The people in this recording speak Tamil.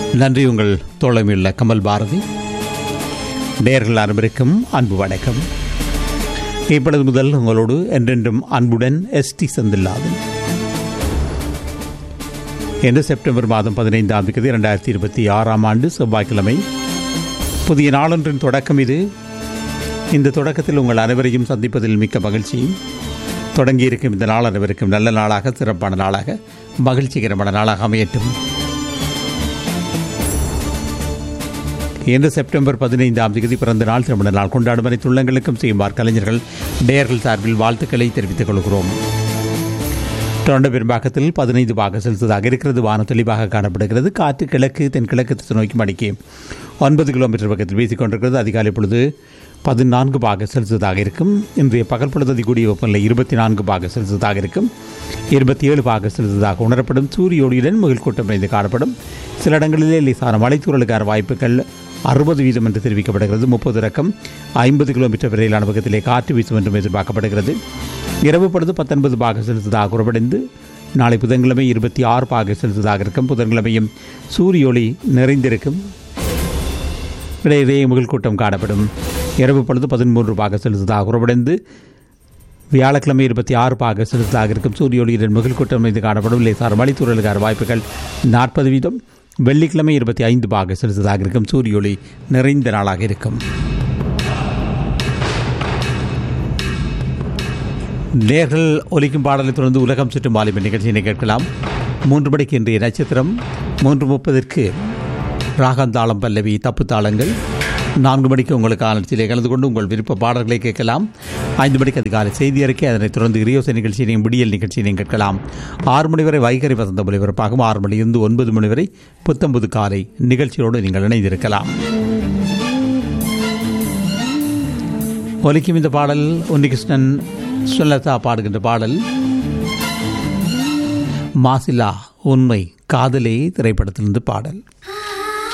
நன்றி. உங்கள் தோழமையுள்ள கமல் பாரதி. நேயர்கள் அனைவருக்கும் அன்பு வணக்கம். இப்பொழுது முதல் உங்களோடு என்றென்றும் அன்புடன் எஸ்டி செந்தில்லாதன். இன்று செப்டம்பர் மாதம் 15ஆம் தேதி 2026ஆம் ஆண்டு செவ்வாய்க்கிழமை. புதிய நாளொன்றின் தொடக்கம் இது. இந்த தொடக்கத்தில் உங்கள் அனைவரையும் சந்திப்பதில் மிக்க மகிழ்ச்சி. தொடங்கியிருக்கும் இந்த நாள் அனைவருக்கும் நல்ல நாளாக, சிறப்பான நாளாக, மகிழ்ச்சிகரமான நாளாக அமையட்டும். இன்று செப்டம்பர் 15ஆம் தேதி பிறந்த நாள், திருமண நாள் கொண்டாடும் அனைத்து உள்ளங்களுக்கும் செய்யுமாறு கலைஞர்கள் நேயர்கள் சார்பில் வாழ்த்துக்களை தெரிவித்துக் கொள்கிறோம். டொரண்டோ பெரும்பாக்கத்தில் 15 பாக செல்சியஸாக இருக்கிறது. வானம் தெளிவாக காணப்படுகிறது. காற்று கிழக்கு தென்கிழக்கு திசை நோக்கி மணிக்கு 9 கிலோமீட்டர் பக்கத்தில் வீசிக் கொண்டிருக்கிறது. அதிகாலை பொழுது 14 பாக செல்சியஸாக இருக்கும். இன்றைய பகல் பொழுது அதிகூடிய வெப்பநிலை 24 பாக செல்சியஸாக இருக்கும். 27 பாக செல்சியஸாக உணரப்படும். சூரிய ஒளியுடன் முகில் கூட்டம் நிறைந்து காணப்படும். சில இடங்களிலே லேசான மழைத்தூறலுக்கான வாய்ப்புகள் 60% என்று தெரிவிக்கப்படுகிறது. 30 ரகம் 50 கிலோமீட்டர் வரையிலான பக்கத்திலே காற்று வீசும் என்றும் எதிர்பார்க்கப்படுகிறது. இரவு பொழுது 19 பாக செல்சியஸாக குறைவடைந்து நாளை புதன்கிழமை 26 பாக செல்சியஸாக இருக்கும். புதன்கிழமையும் சூரிய ஒளி நிறைந்திருக்கும். இடையிலேயே முகில் கூட்டம் காணப்படும். இரவு பொழுது 13 பாக செல்சியஸாக குறைவடைந்து வியாழக்கிழமை 26 பாக செல்சியஸாக இருக்கும். சூரிய ஒளியுடன் முகில் கூட்டம் மீது காணப்படும். லேசான மழைத்தூறலுக்கான வாய்ப்புகள் 40%. வெள்ளிக்கிழமை 25 பாக செல்சியஸாக இருக்கும். சூரிய ஒளி நிறைந்த நாளாக இருக்கும். நேர்கள் ஒலிக்கும் பாடலை தொடர்ந்து உலகம் சுற்றும் வாலிப நிகழ்ச்சியினை கேட்கலாம். 3 மணிக்கு இன்றைய நட்சத்திரம். 3:30 ராகந்தாளம் பல்லவி தப்பு தாளங்கள். 4 மணிக்கு உங்களுக்கு ஆலோசனை கலந்து கொண்டு உங்கள் விருப்ப பாடல்களை கேட்கலாம். 5 மணிக்கு அதிகாலை செய்தி அறிக்கை. அதனைத் தொடர்ந்து இரியோசை நிகழ்ச்சியினையும் விடியல் நிகழ்ச்சியினையும் கேட்கலாம். 6 மணி வரை வைகரை வசந்த ஒலிபரப்பாகும். 6 மணியிலிருந்து 9 மணி வரை புத்தம்புது காலை நிகழ்ச்சியோடு நீங்கள் இணைந்திருக்கலாம். ஒலிக்கும் இந்த பாடல் உன்னிகிருஷ்ணன் ஸ்வலதா பாடுகின்ற பாடல். மாசிலா உண்மை காதலே திரைப்படத்திலிருந்து பாடல்.